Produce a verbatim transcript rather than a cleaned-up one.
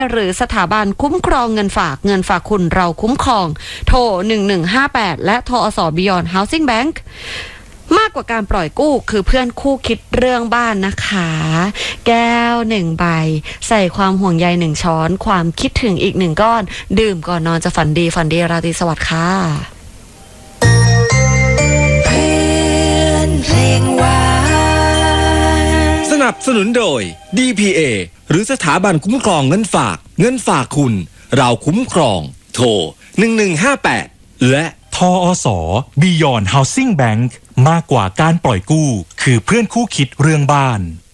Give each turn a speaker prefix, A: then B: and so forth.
A: หรือสถาบันคุ้มครองเงินฝากเงินฝากคุณเราคุ้มครองโทรหนึ่งหนึ่งห้าแปดและทอส Beyond Housing Bank มากกว่าการปล่อยกู้คือเพื่อนคู่คิดเรื่องบ้านนะคะแก้วหนึ่งใบใส่ความห่วงใยหนึ่งช้อนความคิดถึงอีกหนึ่งก้อนดื่มก่อนนอนจะฝันดีฝันดีราตรีสวัสดิ์ค่ะ
B: เพื่อนเพลงหวาน
C: สนับสนุนโดย ดี พี เอ หรือสถาบันคุ้มครองเงินฝากเงินฝากคุณเราคุ้มครองโทรหนึ่งหนึ่งห้าแปดและ
D: ทอส Beyond Housing Bank มากกว่าการปล่อยกู้คือเพื่อนคู่คิดเรื่องบ้าน